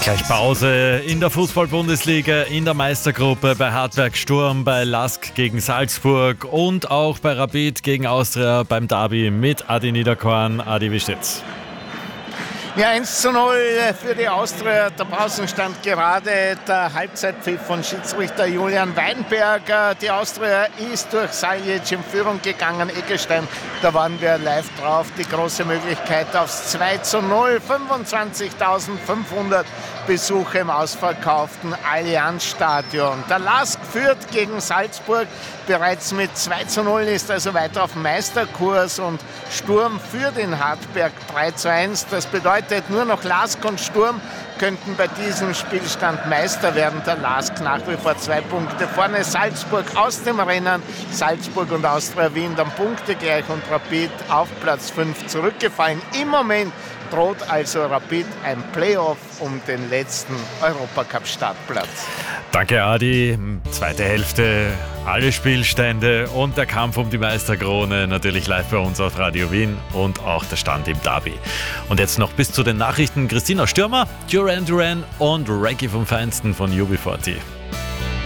Gleich Pause in der Fußball-Bundesliga, in der Meistergruppe bei Hartberg Sturm, bei LASK gegen Salzburg und auch bei Rapid gegen Austria beim Derby mit Adi Niederkorn. Adi, wie steht's? Ja, 1:0 für die Austria. Der Pausenstand gerade, der Halbzeitpfiff von Schiedsrichter Julian Weinberger. Die Austria ist durch Saljic in Führung gegangen. Eggestein, da waren wir live drauf. Die große Möglichkeit aufs 2:0. 25.500 Besucher im ausverkauften Allianz-Stadion. Der LASK führt gegen Salzburg bereits mit 2:0, ist also weiter auf Meisterkurs, und Sturm führt in Hartberg 3:1. Das bedeutet, nur noch LASK und Sturm könnten bei diesem Spielstand Meister werden. Der LASK nach wie vor 2 Punkte vorne. Salzburg aus dem Rennen. Salzburg und Austria Wien dann Punkte gleich und Rapid auf Platz 5 zurückgefallen. Im Moment droht also Rapid ein Playoff um den letzten Europacup-Startplatz. Danke, Adi. Zweite Hälfte, alle Spielstände und der Kampf um die Meisterkrone natürlich live bei uns auf Radio Wien und auch der Stand im Derby. Und jetzt noch bis zu den Nachrichten Christina Stürmer, Duran Duran und Reggae vom Feinsten von UB40.